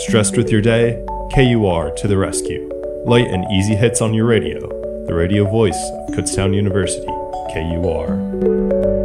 Stressed with your day? KUR to the rescue. Light and easy hits on your radio. The radio voice of Kutztown University, KUR.